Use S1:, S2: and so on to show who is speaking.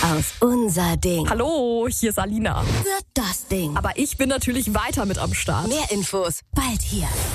S1: Aus unser Ding.
S2: Hallo, hier ist Alina.
S1: Wird das Ding.
S2: Aber ich bin natürlich weiter mit am Start.
S1: Mehr Infos bald hier.